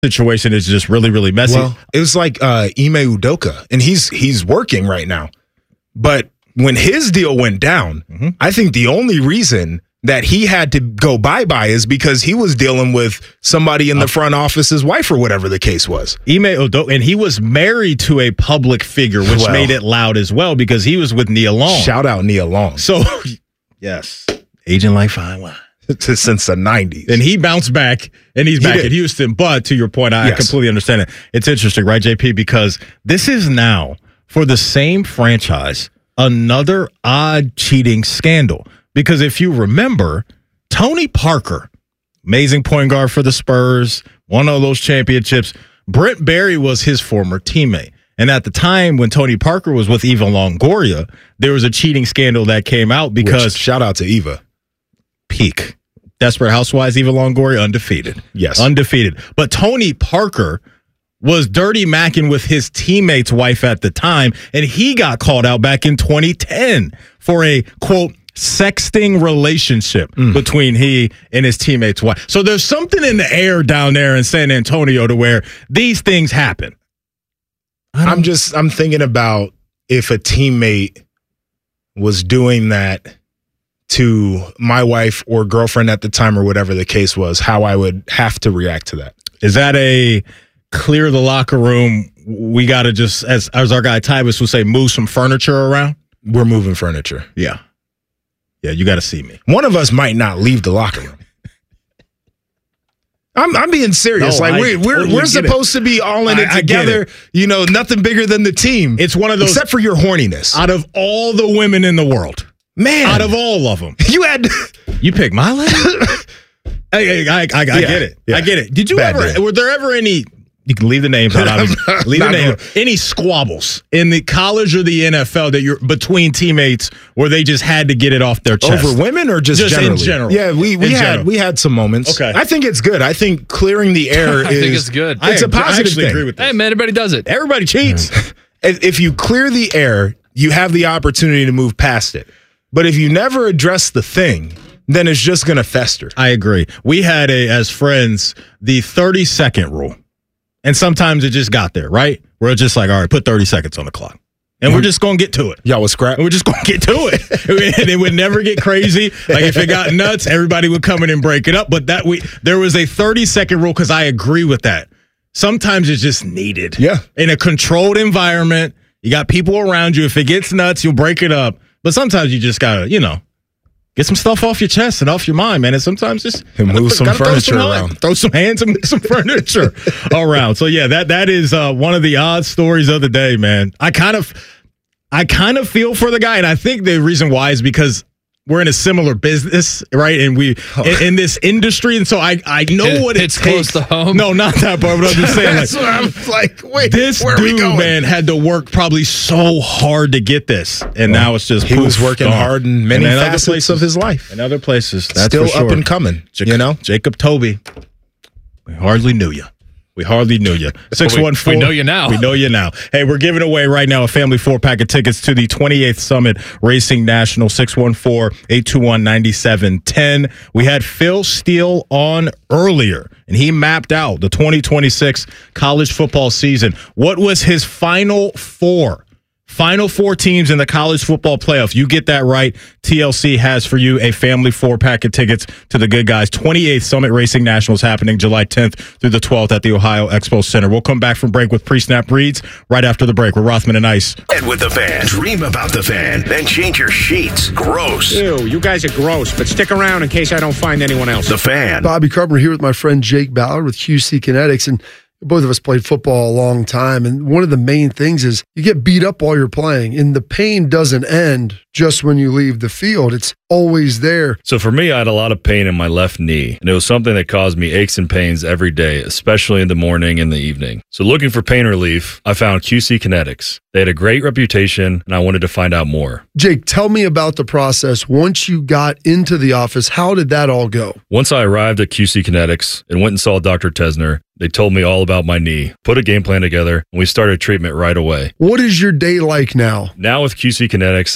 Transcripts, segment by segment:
situation is just really, really messy. Well, it was like Ime Udoka, and he's working right now. But when his deal went down, I think the only reason that he had to go bye-bye is because he was dealing with somebody in the front office's wife or whatever the case was. Ime Udoka, and he was married to a public figure, which made it loud as well because he was with Nia Long. Shout out Nia Long. So, yes, aging like fine wine. Since the 90s. And he bounced back, and he's back at Houston. But to your point, I completely understand it. It's interesting, right, JP? Because this is now, for the same franchise, another odd cheating scandal. Because if you remember, Tony Parker, amazing point guard for the Spurs, won all those championships. Brent Barry was his former teammate. And at the time when Tony Parker was with Eva Longoria, there was a cheating scandal that came out because... shout out to Eva. Peak. Desperate Housewives, Eva Longoria, undefeated. Yes. Undefeated. But Tony Parker was dirty macking with his teammate's wife at the time, and he got called out back in 2010 for a, quote, sexting relationship between he and his teammate's wife. So there's something in the air down there in San Antonio to where these things happen. I'm thinking about if a teammate was doing that to my wife or girlfriend at the time or whatever the case was, how I would have to react to that. Is that a clear the locker room, we got to just, as our guy Tybus would say, move some furniture around? We're moving furniture. Yeah. Yeah, you got to see me. One of us might not leave the locker room. I'm being serious. No, we're supposed to be all in it together. You know, nothing bigger than the team. It's one of those, except for your horniness. Out of all the women in the world, man, out of all of them, you pick my lady. I get it. Yeah. I get it. Did you were there ever any? You can leave the names out. Leave the name. Any squabbles in the college or the NFL that you're between teammates where they just had to get it off their chest over women or just generally? In general? Yeah, we had some moments. Okay, I think it's good. I think clearing the air I think it's good. It's a positive thing. Agree with this. Hey man, everybody does it. Everybody cheats. If you clear the air, you have the opportunity to move past it. But if you never address the thing, then it's just going to fester. I agree. We had as friends the 30-second rule. And sometimes it just got there, right? We're just like, all right, put 30 seconds on the clock. And we're just going to get to it. Y'all was scrap. We're just going to get to it. And it would never get crazy. Like if it got nuts, everybody would come in and break it up. But there was a 30-second rule because I agree with that. Sometimes it's just needed. Yeah. In a controlled environment, you got people around you. If it gets nuts, you'll break it up. But sometimes you just got to, get some stuff off your chest and off your mind, man. And sometimes just move some furniture around. Throw some hands and move some furniture around. So yeah, that is one of the odd stories of the day, man. I kind of feel for the guy, and I think the reason why is because we're in a similar business, right? And we in this industry, and so I know what it's takes. Close to home. No, not that part. But I'm just saying, that's what I'm like. Wait, this dude, man, had to work probably so hard to get this, and now it's just he was working hard in many facets of his life. In other places, that's still for sure. Up and coming. Jacob Toby, we hardly knew you. 614. We know you now. We know you now. Hey, we're giving away right now a family 4-pack of tickets to the 28th Summit Racing National. 614-821-9710. We had Phil Steele on earlier, and he mapped out the 2026 college football season. What was his final four? Final four teams in the college football playoff. You get that right. TLC has for you a family 4-pack of tickets to the good guys. 28th Summit Racing Nationals happening July 10th through the 12th at the Ohio Expo Center. We'll come back from break with pre-snap reads right after the break. We're Rothman and Ice. And with the Fan. Dream about the Fan. Then change your sheets. Gross. Ew, you guys are gross, but stick around in case I don't find anyone else. The Fan. Bobby Carpenter here with my friend Jake Ballard with QC Kinetics, and both of us played football a long time, and one of the main things is you get beat up while you're playing, and the pain doesn't end just when you leave the field. It's always there. So for me, I had a lot of pain in my left knee, and it was something that caused me aches and pains every day, especially in the morning and the evening. So looking for pain relief, I found QC Kinetics. They had a great reputation, and I wanted to find out more. Jake, tell me about the process. Once you got into the office, how did that all go? Once I arrived at QC Kinetics and went and saw Dr. Tesner, they told me all about my knee, put a game plan together, and we started treatment right away. What is your day like now? Now with QC Kinetics, I'm able to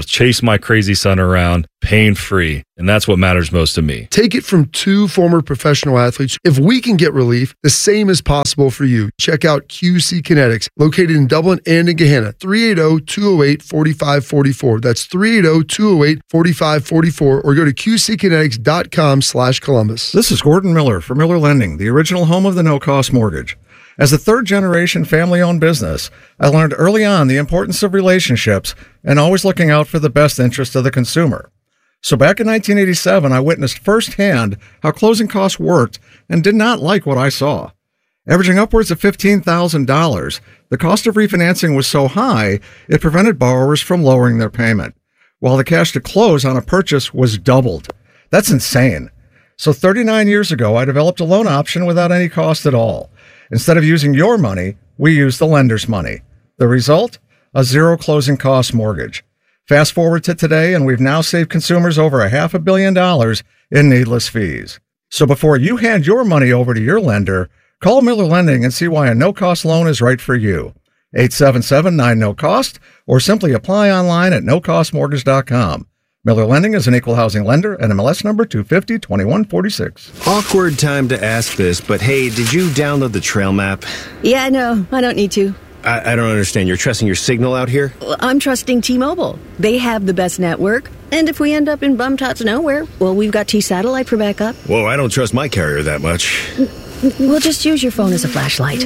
chase my crazy son around pain-free, and that's what matters most to me. Take it from 2 former professional athletes. If we can get relief, the same is possible for you. Check out QC Kinetics, located in Dublin and in Gahanna. 380-208-4544. That's 380-208-4544, or go to qckinetics.com/Columbus. This is Gordon Miller for Miller Lending, the original home of the no-cost mortgage. As a third-generation family-owned business, I learned early on the importance of relationships and always looking out for the best interest of the consumer. So back in 1987, I witnessed firsthand how closing costs worked and did not like what I saw. Averaging upwards of $15,000, the cost of refinancing was so high, it prevented borrowers from lowering their payment, while the cash to close on a purchase was doubled. That's insane. So 39 years ago, I developed a loan option without any cost at all. Instead of using your money, we used the lender's money. The result? A zero closing cost mortgage. Fast forward to today, and we've now saved consumers over $500 million in needless fees. So before you hand your money over to your lender, call Miller Lending and see why a no-cost loan is right for you. 877-9-NO-COST, or simply apply online at nocostmortgage.com. Miller Lending is an equal housing lender and MLS number 250-2146. Awkward time to ask this, but hey, did you download the trail map? Yeah, no, I don't need to. I don't understand. You're trusting your signal out here? Well, I'm trusting T-Mobile. They have the best network. And if we end up in bum-tots nowhere, well, we've got T-Satellite for backup. Whoa, I don't trust my carrier that much. We'll just use your phone as a flashlight.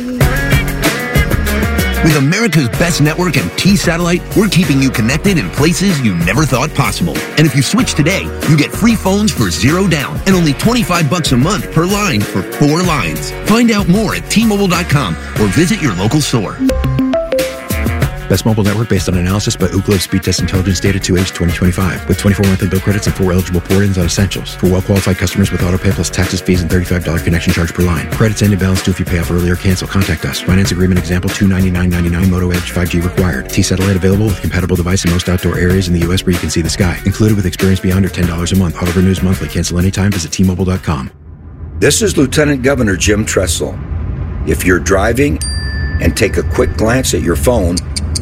With America's best network and T-Satellite, we're keeping you connected in places you never thought possible. And if you switch today, you get free phones for $0 down and only $25 a month per line for 4 lines. Find out more at T-Mobile.com or visit your local store. Best mobile network based on analysis by Ookla Speed Test Intelligence Data 2H 2025 with 24 monthly bill credits and 4 eligible port-ins on essentials. For well-qualified customers with autopay plus taxes, fees, and $35 connection charge per line. Credits end and balance due if you pay off early or cancel. Contact us. Finance agreement example $299.99 Moto Edge 5G required. T-Satellite available with compatible device in most outdoor areas in the U.S. where you can see the sky. Included with experience beyond or $10 a month. Auto renews monthly. Cancel anytime. Visit T-Mobile.com. This is Lieutenant Governor Jim Tressel. If you're driving and take a quick glance at your phone,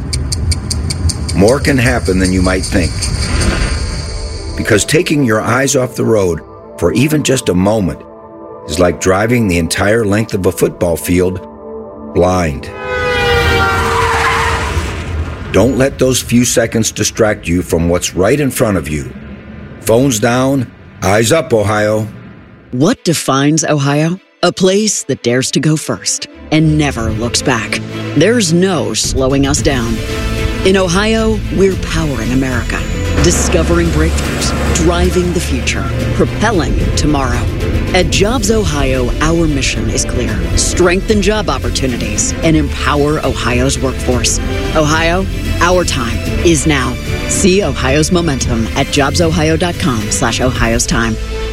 more can happen than you might think. Because taking your eyes off the road for even just a moment is like driving the entire length of a football field blind. Don't let those few seconds distract you from what's right in front of you. Phones down, eyes up, Ohio. What defines Ohio? A place that dares to go first and never looks back. There's no slowing us down. In Ohio, we're powering America, discovering breakthroughs, driving the future, propelling tomorrow. At Jobs Ohio, our mission is clear. Strengthen job opportunities and empower Ohio's workforce. Ohio, our time is now. See Ohio's momentum at jobsohio.com/Ohio's time.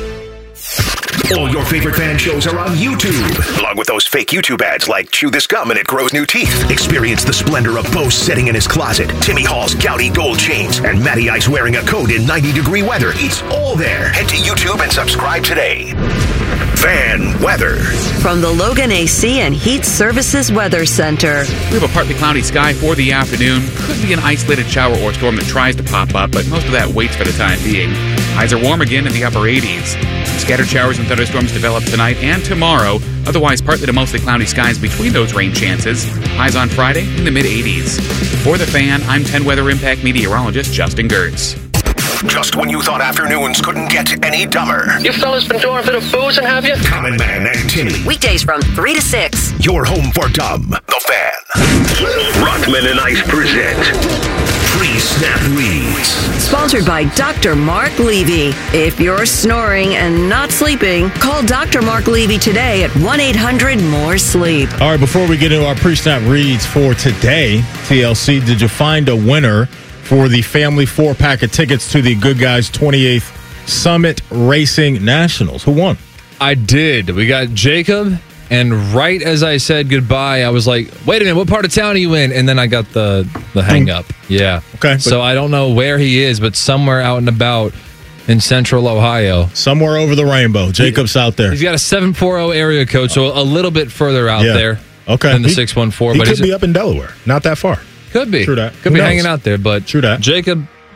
All your favorite fan shows are on YouTube, along with those fake YouTube ads like Chew This Gum and It Grows New Teeth. Experience the splendor of Bo sitting in his closet, Timmy Hall's Gouty gold chains, and Matty Ice wearing a coat in 90-degree weather. It's all there. Head to YouTube and subscribe today. Fan weather. From the Logan AC and Heat Services Weather Center. We have a partly cloudy sky for the afternoon. Could be an isolated shower or storm that tries to pop up, but most of that waits for the time being. Highs are warm again in the upper 80s. Some scattered showers and thunderstorms develop tonight and tomorrow. Otherwise, partly to mostly cloudy skies between those rain chances. Highs on Friday in the mid-80s. For The Fan, I'm 10 Weather Impact meteorologist Justin Gertz. Just when you thought afternoons couldn't get any dumber. You fellas been doing a bit of boozing, have you? Common Man and Timmy. Weekdays from 3 to 6. Your home for dumb. The Fan. Rockman and Ice present Pre-Snap Reads. Sponsored by Dr. Mark Levy. If you're snoring and not sleeping, call Dr. Mark Levy today at 1-800-MORE-SLEEP. All right, before we get into our Pre-Snap Reads for today, TLC, did you find a winner for the family 4-pack of tickets to the Good Guys 28th Summit Racing Nationals? Who won? I did. We got Jacob, and right as I said goodbye, I was like, wait a minute, what part of town are you in? And then I got the hang up. Yeah. Okay. So I don't know where he is, but somewhere out and about in central Ohio. Somewhere over the rainbow. Jacob's out there. He's got a 740 area code, so a little bit further out there than the 614. He could be up in Delaware. Not that far. Could be. True that. Could be hanging out there, but true that. Jacob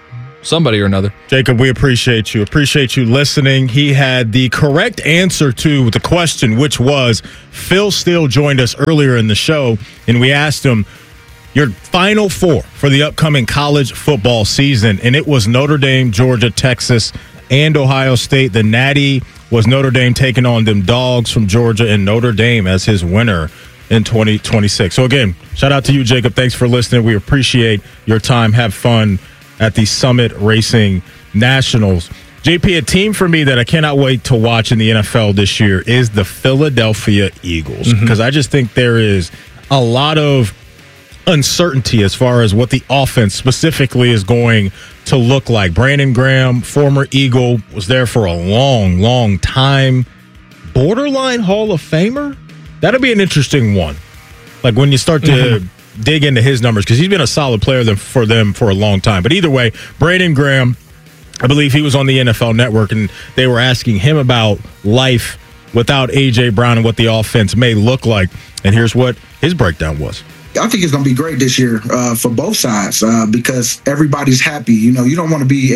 somebody or another. Jacob, we appreciate you. Appreciate you listening. He had the correct answer to the question, which was Phil Steele joined us earlier in the show, and we asked him, your Final Four for the upcoming college football season, and it was Notre Dame, Georgia, Texas, and Ohio State. The Natty was Notre Dame taking on them Dogs from Georgia, and Notre Dame as his winner in 2026. So again, shout out to you, Jacob. Thanks for listening. We appreciate your time. Have fun at the Summit Racing Nationals. JP, a team for me that I cannot wait to watch in the NFL this year is the Philadelphia Eagles, because I just think there is a lot of uncertainty as far as what the offense specifically is going to look like. Brandon Graham, former Eagle, was there for a long, long time. Borderline Hall of Famer? That'll be an interesting one. Like when you start to dig into his numbers, because he's been a solid player for them for a long time. But either way, Brandon Graham, I believe he was on the NFL Network, and they were asking him about life without A.J. Brown and what the offense may look like. And here's what his breakdown was. I think it's going to be great this year for both sides because everybody's happy. You know, you don't want to be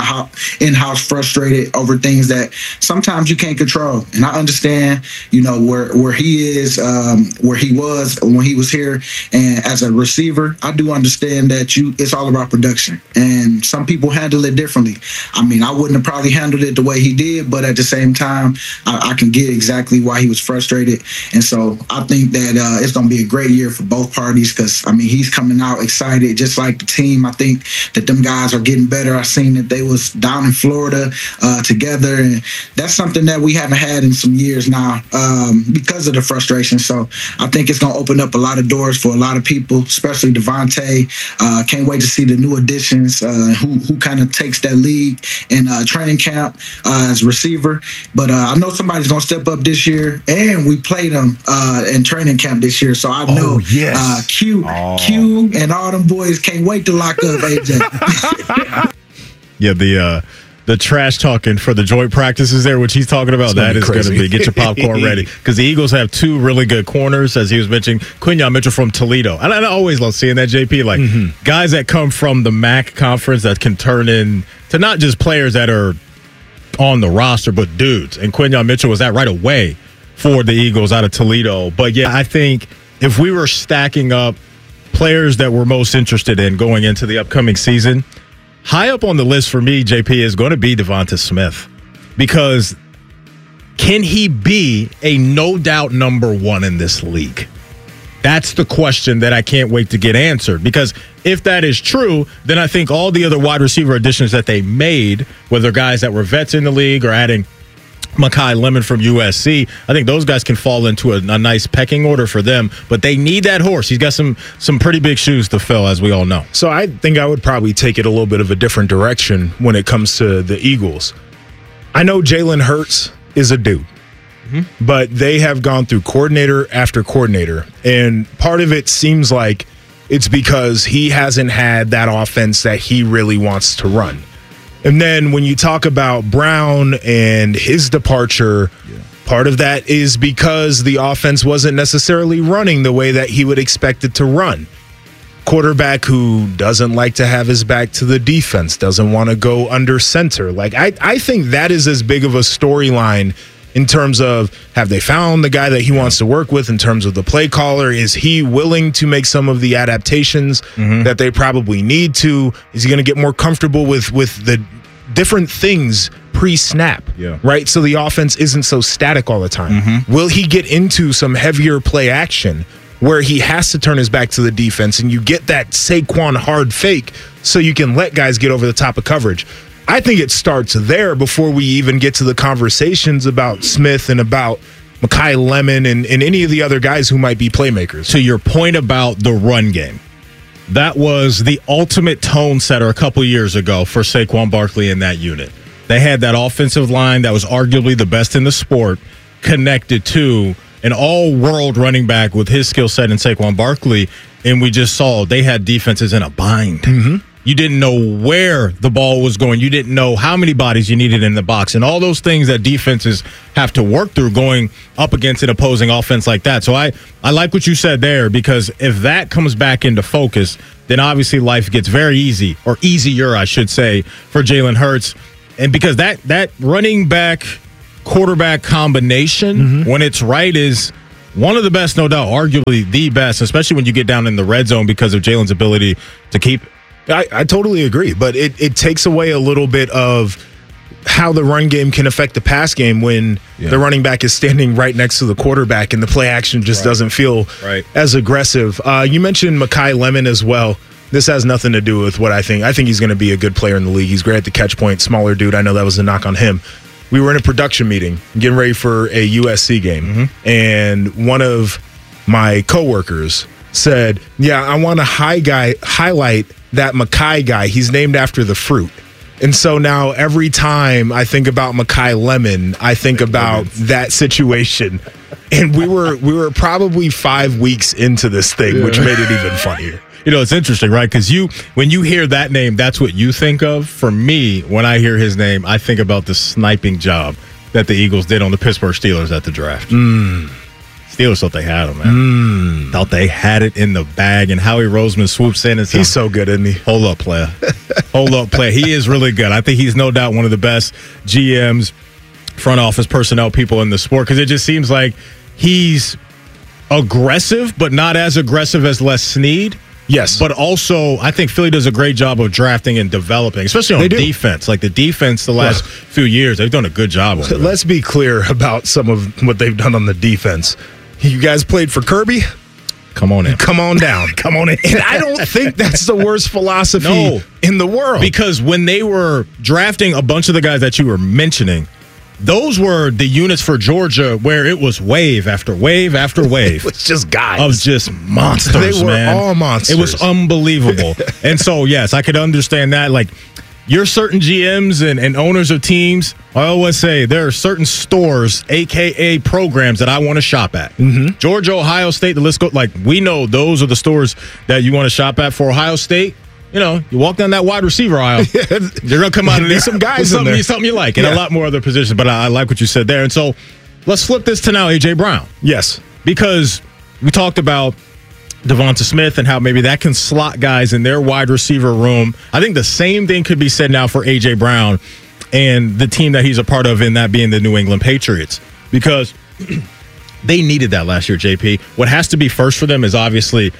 in-house frustrated over things that sometimes you can't control. And I understand, you know, where he is, where he was when he was here. And as a receiver, I do understand that it's all about production. And some people handle it differently. I mean, I wouldn't have probably handled it the way he did, but at the same time, I can get exactly why he was frustrated. And so I think that it's going to be a great year for both parties because, I mean, he's coming out excited, just like the team. I think that them guys are getting better. I seen that they was down in Florida together, and that's something that we haven't had in some years now because of the frustration. So I think it's going to open up a lot of doors for a lot of people, especially Devontae. Can't wait to see the new additions, who kind of takes that lead in training camp as receiver. But I know somebody's going to step up this year, and we played them in training camp this year. So I know Q and all them boys can't wait to lock up AJ. Yeah, the trash talking for the joint practices there, which he's talking about, that is going to be, get your popcorn ready. Because the Eagles have two really good corners, as he was mentioning. Quinyon Mitchell from Toledo. And I always love seeing that, JP. Like, guys that come from the MAC conference that can turn in to not just players that are on the roster, but dudes. And Quinyon Mitchell was that right away for the Eagles out of Toledo. But, yeah, I think if we were stacking up players that we're most interested in going into the upcoming season, high up on the list for me, JP, is going to be Devonta Smith. Because can he be a no-doubt number one in this league? That's the question that I can't wait to get answered. Because if that is true, then I think all the other wide receiver additions that they made, whether guys that were vets in the league or adding Makai Lemon from USC, I think those guys can fall into a nice pecking order for them, but they need that horse. He's got some pretty big shoes to fill, as we all know. So I think I would probably take it a little bit of a different direction when it comes to the Eagles. I know Jalen Hurts is a dude, but they have gone through coordinator after coordinator, and part of it seems like it's because he hasn't had that offense that he really wants to run. And then when you talk about Brown and his departure, part of that is because the offense wasn't necessarily running the way that he would expect it to run. Quarterback who doesn't like to have his back to the defense, doesn't want to go under center. Like, I think that is as big of a storyline in terms of, have they found the guy that he wants to work with in terms of the play caller? Is he willing to make some of the adaptations that they probably need to? Is he going to get more comfortable with the different things pre-snap, right? So the offense isn't so static all the time. Will he get into some heavier play action where he has to turn his back to the defense and you get that Saquon hard fake so you can let guys get over the top of coverage? I think it starts there before we even get to the conversations about Smith and about Makai Lemon and any of the other guys who might be playmakers. To your point about the run game, that was the ultimate tone setter a couple years ago for Saquon Barkley in that unit. They had that offensive line that was arguably the best in the sport connected to an all-world running back with his skill set in Saquon Barkley, and we just saw they had defenses in a bind. You didn't know where the ball was going. You didn't know how many bodies you needed in the box and all those things that defenses have to work through going up against an opposing offense like that. So I like what you said there, because if that comes back into focus, then obviously life gets very easy, or easier, I should say, for Jalen Hurts. And because that running back quarterback combination, when it's right, is one of the best, no doubt, arguably the best, especially when you get down in the red zone because of Jalen's ability to keep it. I totally agree, but it takes away a little bit of how the run game can affect the pass game when the running back is standing right next to the quarterback and the play action just doesn't feel as aggressive. You mentioned Mekhi Lemon as well. This has nothing to do with what I think. I think he's going to be a good player in the league. He's great at the catch point, smaller dude. I know that was a knock on him. We were in a production meeting getting ready for a USC game, and one of my coworkers said, yeah, I want to highlight that Mekhi guy. He's named after the fruit. And so now every time I think about Mekhi Lemon, I think about that situation. And we were probably 5 weeks into this thing, which made it even funnier. You know, it's interesting, right? Because when you hear that name, that's what you think of. For me, when I hear his name, I think about the sniping job that the Eagles did on the Pittsburgh Steelers at the draft. Steelers thought they had him, man. Thought they had it in the bag, and Howie Roseman swoops in and says, he's so good, isn't he? Hold up, player. Hold up, player. He is really good. I think he's no doubt one of the best GMs, front office personnel people in the sport, because it just seems like he's aggressive, but not as aggressive as Les Snead. Yes. But also, I think Philly does a great job of drafting and developing, especially on defense. Like the defense the last few years, they've done a good job on it. Let's be clear about some of what they've done on the defense. You guys played for Kirby? Come on in. Come on down. Come on in. And I don't think that's the worst philosophy in the world. Because when they were drafting a bunch of the guys that you were mentioning, those were the units for Georgia where it was wave after wave after wave. It was just guys. Of just monsters, they were man. all monsters. It was unbelievable. And so, yes, I could understand that. Like, you're certain GMs and owners of teams, I always say there are certain stores, a.k.a. programs, that I want to shop at. Georgia, Ohio State, the list goes. Like, we know those are the stores that you want to shop at. For Ohio State, you know, you walk down that wide receiver aisle, you're going to come out of there some guys in there. Something you like, and a lot more other positions. But I like what you said there. And so let's flip this to now A.J. Brown. Yes. Because we talked about Devonta Smith and how maybe that can slot guys in their wide receiver room. I think the same thing could be said now for A.J. Brown and the team that he's a part of, in that being the New England Patriots. Because they needed that last year, JP. What has to be first for them is obviously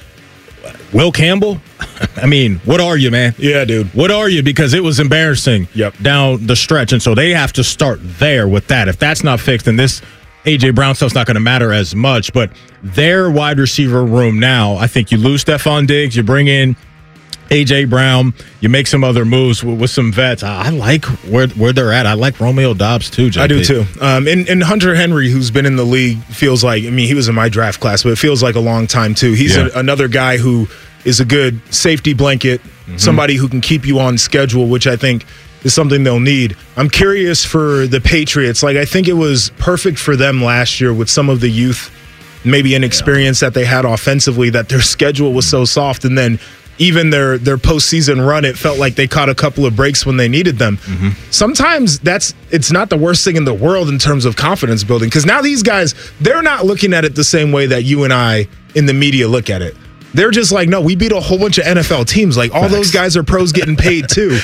Will Campbell. I mean, what are you, man? Yeah, dude. What are you? Because it was embarrassing down the stretch. And so they have to start there with that. If that's not fixed, then this A.J. Brown stuff's not going to matter as much. But their wide receiver room now, I think you lose Stephon Diggs, you bring in A.J. Brown, you make some other moves with some vets. I like where they're at. I like Romeo Doubs too, JP. I do too. And Hunter Henry, who's been in the league, feels like, I mean, he was in my draft class, but it feels like a long time too. He's another guy who is a good safety blanket, somebody who can keep you on schedule, which I think is something they'll need. I'm curious for the Patriots. Like, I think it was perfect for them last year with some of the youth, maybe inexperience that they had offensively, that their schedule was so soft. And then even their postseason run, it felt like they caught a couple of breaks when they needed them. Sometimes it's not the worst thing in the world in terms of confidence building, because now these guys, they're not looking at it the same way that you and I in the media look at it. They're just like, no, we beat a whole bunch of NFL teams. Like, all those guys are pros getting paid too.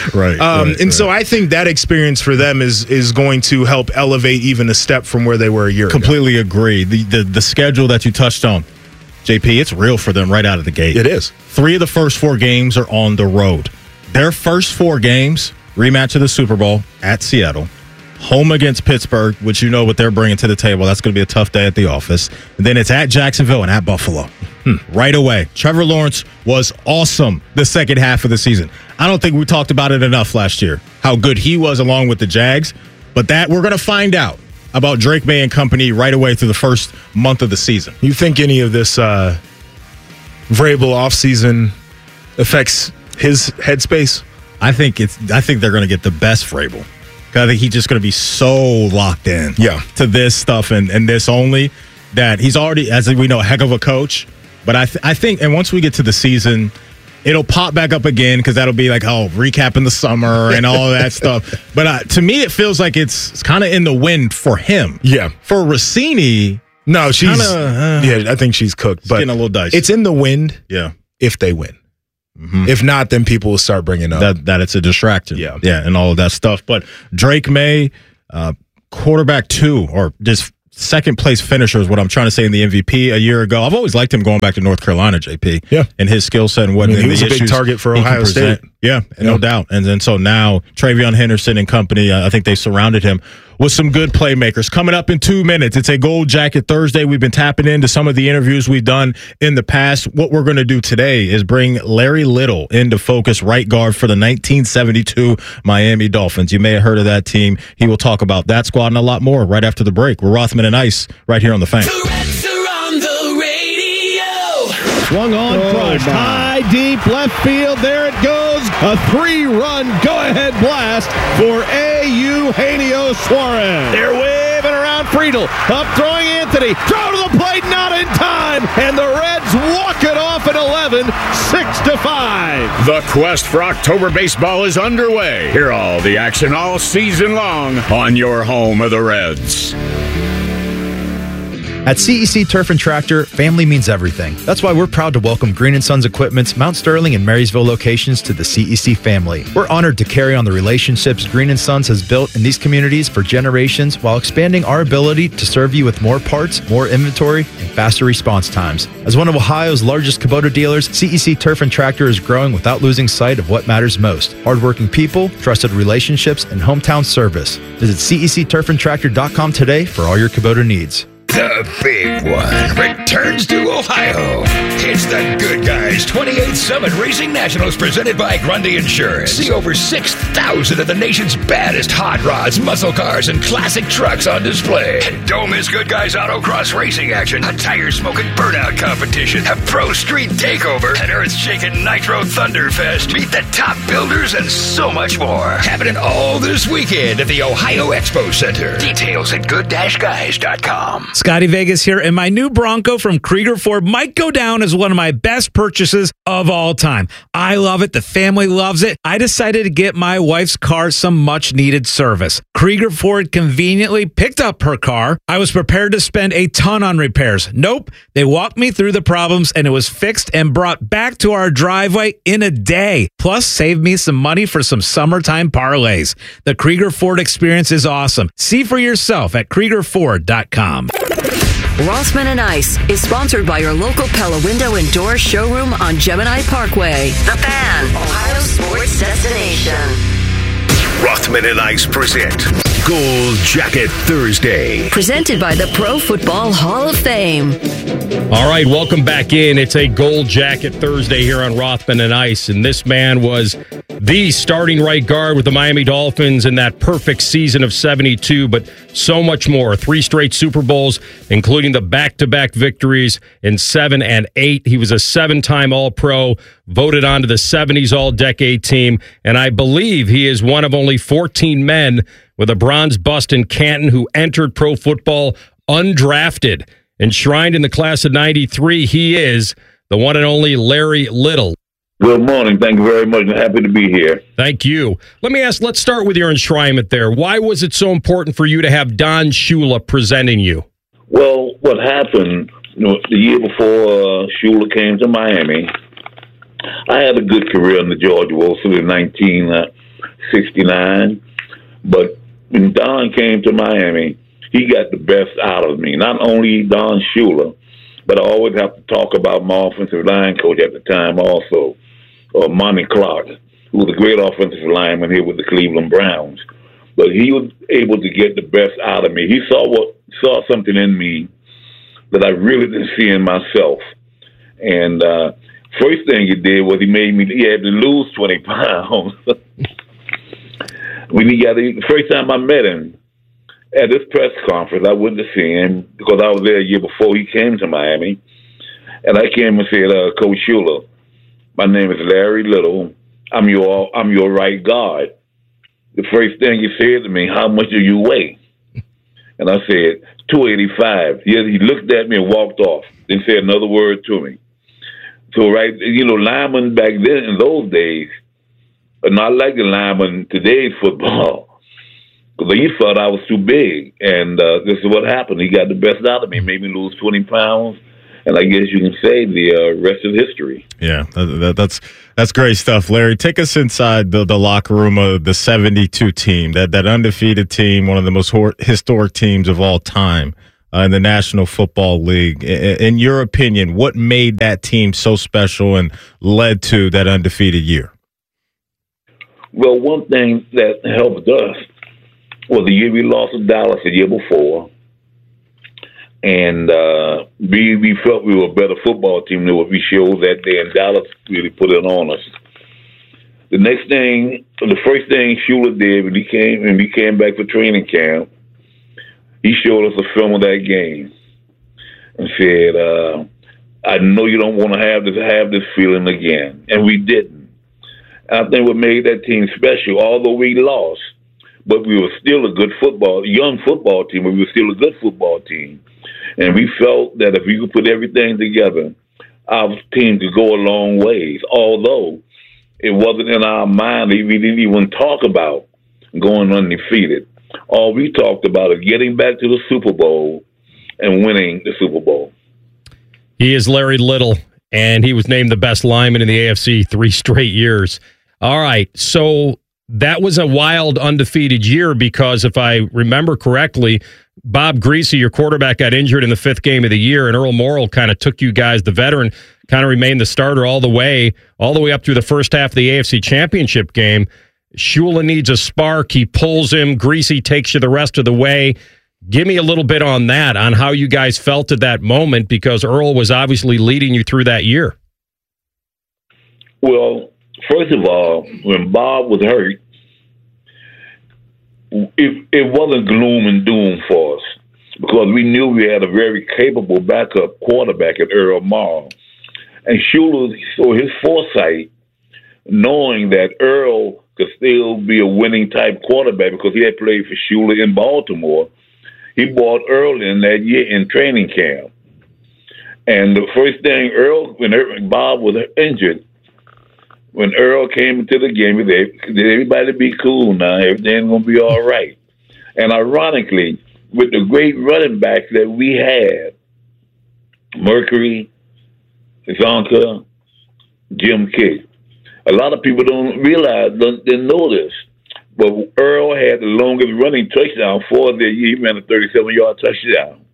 So I think that experience for them is going to help elevate even a step from where they were a year ago. Completely agree. The schedule that you touched on, JP, it's real for them right out of the gate. It is. 3 of the first 4 games are on the road. Their first 4 games, rematch of the Super Bowl at Seattle, home against Pittsburgh, which you know what they're bringing to the table. That's going to be a tough day at the office. And then it's at Jacksonville and at Buffalo. Right away. Trevor Lawrence was awesome the second half of the season. I don't think we talked about it enough last year, how good he was along with the Jags. But that we're going to find out about Drake May and company right away through the first month of the season. You think any of this Vrabel offseason affects his headspace? I think they're going to get the best Vrabel. I think he's just going to be so locked in to this stuff and this only, that he's already, as we know, a heck of a coach. But I think, and once we get to the season, it'll pop back up again, because that'll be like, recapping the summer and all of that stuff. But to me, it feels like it's kind of in the wind for him. Yeah. For Rossini, no, she's I think she's cooked. But getting a little dicey. It's in the wind. Yeah. If they win. If not, then people will start bringing up that it's a distraction. Yeah, and all of that stuff. But Drake May, quarterback 2, or just second place finisher is what I'm trying to say in the MVP a year ago. I've always liked him going back to North Carolina, JP. Yeah, and his skill set and what he was a big target for Ohio State. Yeah, no doubt. And then so now Travion Henderson and company, I think they surrounded him with some good playmakers. Coming up in 2 minutes, it's a Gold Jacket Thursday. We've been tapping into some of the interviews we've done in the past. What we're going to do today is bring Larry Little into focus, right guard for the 1972 Miami Dolphins. You may have heard of that team. He will talk about that squad and a lot more right after the break. We're Rothman and Ice right here on The Fan. Swung on, crushed, high, deep, left field. There it goes. A 3-run go-ahead blast for Eugenio Suarez. They're waving around Friedel. Up throwing Anthony. Throw to the plate, not in time. And the Reds walk it off at 11, 6-5. The quest for October baseball is underway. Hear all the action all season long on your home of the Reds. At CEC Turf and Tractor, family means everything. That's why we're proud to welcome Green & Sons Equipment's Mount Sterling and Marysville locations to the CEC family. We're honored to carry on the relationships Green & Sons has built in these communities for generations while expanding our ability to serve you with more parts, more inventory, and faster response times. As one of Ohio's largest Kubota dealers, CEC Turf and Tractor is growing without losing sight of what matters most: hardworking people, trusted relationships, and hometown service. Visit CECTurfandTractor.com today for all your Kubota needs. The big one returns to Ohio. It's the Good Guys 28th Summit Racing Nationals presented by Grundy Insurance. See over 6,000 of the nation's baddest hot rods, muscle cars, and classic trucks on display. And don't miss Good Guys Autocross racing action, a tire-smoking burnout competition, a pro street takeover, an earth-shaking Nitro Thunderfest. Meet the top builders and so much more. Happening all this weekend at the Ohio Expo Center. Details at good-guys.com. Scotty Vegas here, and my new Bronco from Krieger Ford might go down as one of my best purchases of all time. I love it. The family loves it. I decided to get my wife's car some much-needed service. Krieger Ford conveniently picked up her car. I was prepared to spend a ton on repairs. Nope. They walked me through the problems, and it was fixed and brought back to our driveway in a day. Plus, saved me some money for some summertime parlays. The Krieger Ford experience is awesome. See for yourself at KriegerFord.com. Rothman and Ice is sponsored by your local Pella Window and Door showroom on Gemini Parkway. The Fan, Ohio sports destination. Rothman and Ice present Gold Jacket Thursday. Presented by the Pro Football Hall of Fame. All right, welcome back in. It's a Gold Jacket Thursday here on Rothman and Ice, and this man was the starting right guard with the Miami Dolphins in that perfect season of 72, but so much more. 3 straight Super Bowls, including the back-to-back victories in 7 and 8. He was a 7-time All-Pro, voted onto the 70s All-Decade team, and I believe he is one of only 14 men with a bronze bust in Canton who entered pro football undrafted. Enshrined in the class of 93, he is the one and only Larry Little. Good morning. Thank you very much. I'm happy to be here. Thank you. Let's start with your enshrinement there. Why was it so important for you to have Don Shula presenting you? Well, what happened, the year before Shula came to Miami, I had a good career under George Wilson in 1969, but when Don came to Miami, he got the best out of me. Not only Don Shula, but I always have to talk about my offensive line coach at the time also, Monty Clark, who was a great offensive lineman here with the Cleveland Browns. But he was able to get the best out of me. He saw something in me that I really didn't see in myself. And first thing he did was he had to lose 20 pounds. The first time I met him, at this press conference, I went to see him because I was there a year before he came to Miami. And I came and said, Coach Shula, my name is Larry Little. I'm your right guard. The first thing he said to me, how much do you weigh? And I said, 285. He looked at me and walked off. Didn't say another word to me. So, linemen back then in those days are not like the linemen today's football. Because he thought I was too big. And this is what happened. He got the best out of me, made me lose 20 pounds. And I guess you can say the rest is history. Yeah, that's great stuff, Larry. Take us inside the locker room of the 72 team, that undefeated team, one of the most historic teams of all time in the National Football League. In your opinion, what made that team so special and led to that undefeated year? Well, one thing that helped us was the year we lost to Dallas the year before. And we felt we were a better football team than what we showed that day, and Dallas really put it on us. The first thing Shula did when we came back for training camp, he showed us a film of that game and said, I know you don't want to have this feeling again. And we didn't. And I think what made that team special, although we lost, but we were still a young football team, but we were still a good football team. And we felt that if we could put everything together, our team could go a long ways. Although it wasn't in our mind, we didn't even talk about going undefeated. All we talked about is getting back to the Super Bowl and winning the Super Bowl. He is Larry Little, and he was named the best lineman in the AFC 3 straight years. All right, so that was a wild undefeated year because if I remember correctly, Bob Griese, your quarterback, got injured in the 5th game of the year, and Earl Morrall kind of took you guys, the veteran, kind of remained the starter all the way up through the first half of the AFC Championship game. Shula needs a spark. He pulls him. Griese takes you the rest of the way. Give me a little bit on that, on how you guys felt at that moment, because Earl was obviously leading you through that year. Well, first of all, when Bob was hurt, it wasn't gloom and doom for us because we knew we had a very capable backup quarterback at Earl Morrall. And Shula saw his foresight, knowing that Earl could still be a winning type quarterback because he had played for Shula in Baltimore. He brought Earl in that year in training camp. And the first thing when Bob was injured, when Earl came into the game, he said, everybody be cool now. Everything's going to be all right. And ironically, with the great running backs that we had, Mercury, Zonka, Jim Kidd, a lot of people didn't know this, but Earl had the longest running touchdown for the year. He ran a 37-yard touchdown.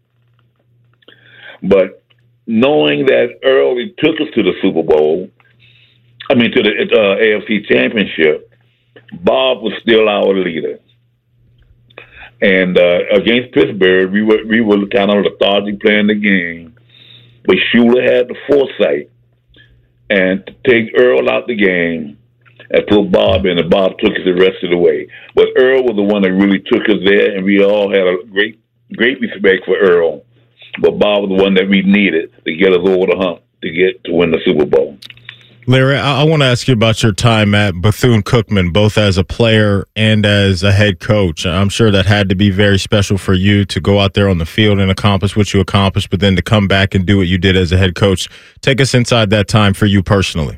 But knowing that Earl took us to the Super Bowl, to the AFC Championship, Bob was still our leader. And against Pittsburgh, we were kind of lethargic playing the game. But Shula had the foresight and to take Earl out the game and put Bob in, and Bob took us the rest of the way. But Earl was the one that really took us there, and we all had a great respect for Earl. But Bob was the one that we needed to get us over the hump to win the Super Bowl. Larry, I want to ask you about your time at Bethune-Cookman, both as a player and as a head coach. I'm sure that had to be very special for you to go out there on the field and accomplish what you accomplished, but then to come back and do what you did as a head coach. Take us inside that time for you personally.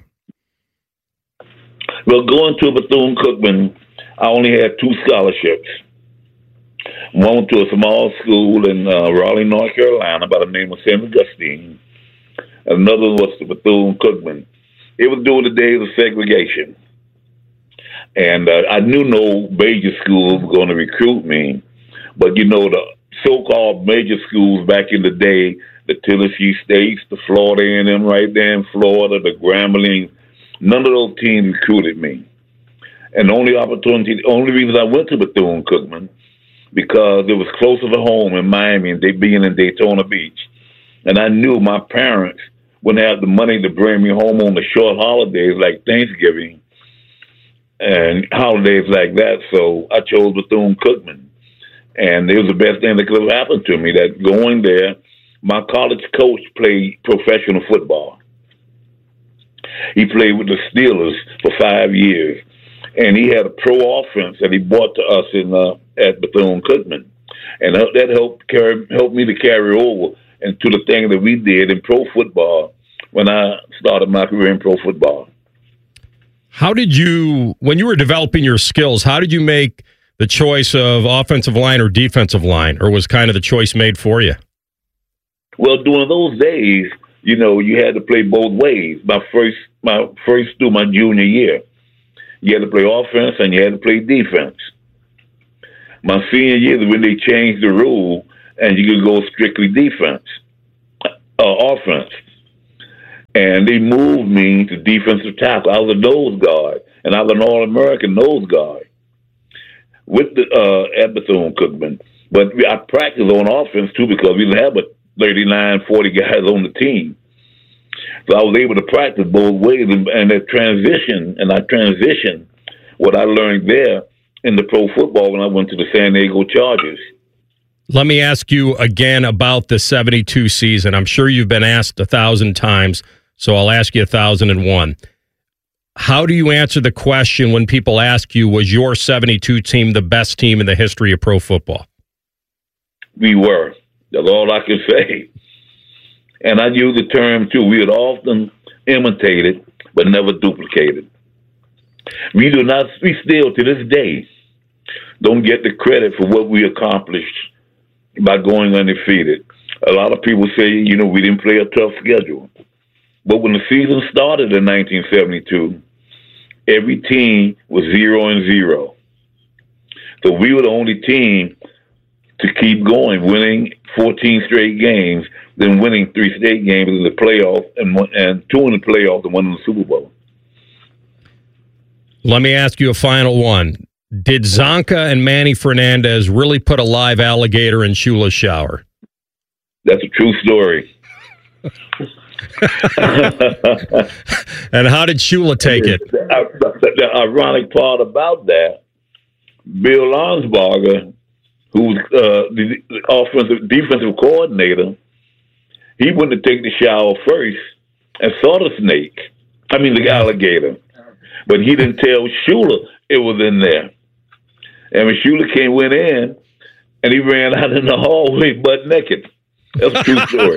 Well, going to Bethune-Cookman, I only had 2 scholarships. One to a small school in Raleigh, North Carolina by the name of St. Augustine. Another was to Bethune-Cookman. It was during the days of segregation. And I knew no major schools were going to recruit me. But, the so-called major schools back in the day, the Tennessee States, the Florida A&M right there in Florida, the Grambling, none of those teams recruited me. And the only reason I went to Bethune-Cookman, because it was closer to home in Miami and they being in Daytona Beach. And I knew my parents wouldn't have the money to bring me home on the short holidays like Thanksgiving and holidays like that. So I chose Bethune-Cookman. And it was the best thing that could have happened to me, that going there, my college coach played professional football. He played with the Steelers for 5 years. And he had a pro offense that he brought to us at Bethune-Cookman. And that helped me to carry over into the thing that we did in pro football when I started my career in pro football. How did you, when you were developing your skills, how did you make the choice of offensive line or defensive line, or was kind of the choice made for you? Well, during those days, you know, you had to play both ways. My first through my junior year, you had to play offense and you had to play defense. My senior year, when they changed the rule and you could go strictly offense, and they moved me to defensive tackle. I was a nose guard, and I was an All-American nose guard with the at Bethune-Cookman. But I practiced on offense too because we didn't have but 39, 40 guys on the team. So I was able to practice both ways, and I transitioned what I learned there into pro football when I went to the San Diego Chargers. Let me ask you again about the 72 season. I'm sure you've been asked 1,000 times, so I'll ask you 1,001. How do you answer the question when people ask you, was your 72 team the best team in the history of pro football? We were. That's all I can say. And I use the term, too. We had often imitated, but never duplicated. We still, to this day, don't get the credit for what we accomplished by going undefeated. A lot of people say, you know, we didn't play a tough schedule. But when the season started in 1972, every team was 0-0. So we were the only team to keep going, winning 14 straight games, then winning 3 straight games in the playoff and 2 in the playoff and 1 in the Super Bowl. Let me ask you a final one. Did Zonka and Manny Fernandez really put a live alligator in Shula's shower? That's a true story. And how did Shula take it? The ironic part about that, Bill Lonsberger, who's the defensive coordinator, he went to take the shower first and saw the alligator. But he didn't tell Shula it was in there. And when Shula went in, and he ran out in the hallway butt naked. That's a true story.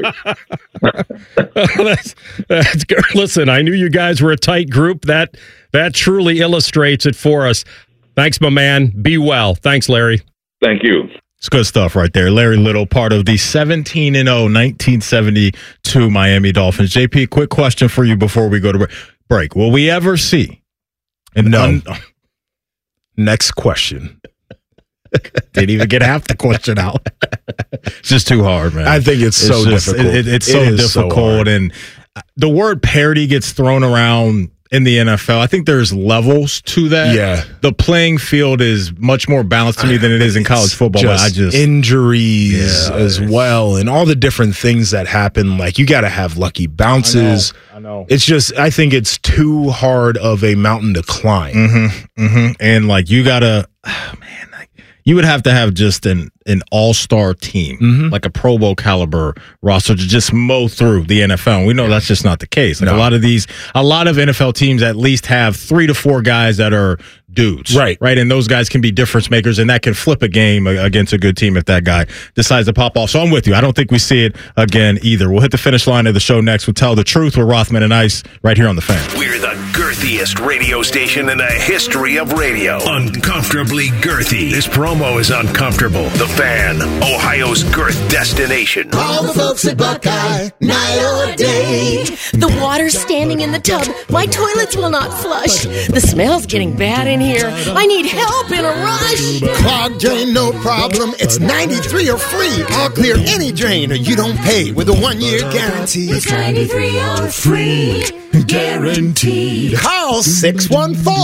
That's good. Listen, I knew you guys were a tight group. That truly illustrates it for us. Thanks, my man. Be well. Thanks, Larry. Thank you. It's good stuff right there. Larry Little, part of the 17-0 1972 Miami Dolphins. JP, quick question for you before we go to break. Will we ever see? No. Next question. Didn't even get half the question out. It's just too hard, man. I think it's so difficult. It's so difficult. And the word parity gets thrown around in the NFL. I think there's levels to that. Yeah. The playing field is much more balanced to me than it is in college football. Just injuries as well, and all the different things that happen. Like, you got to have lucky bounces. I know. It's just, I think it's too hard of a mountain to climb. Mm-hmm, mm-hmm. And like, you got to, you would have to have just an all-star team, like a Pro Bowl caliber roster to just mow through the NFL. And we know that's just not the case. Like a lot of NFL teams at least have 3 to 4 guys that are dudes. Right. And those guys can be difference makers, and that can flip a game against a good team if that guy decides to pop off. So I'm with you. I don't think we see it again either. We'll hit the finish line of the show next. We'll tell the truth with Rothman and Ice right here on The Fan. We're the girthiest radio station in the history of radio. Uncomfortably girthy. This promo is uncomfortable. The Fan, Ohio's girth destination. All the folks at Buckeye, night or day. The water's standing in the tub. My toilets will not flush. The smell's getting bad in here. I need help in a rush. Clogged drain, no problem. It's 93 or free. I'll clear any drain or you don't pay with a 1-year guarantee. It's 93 or free. Guaranteed. Call 614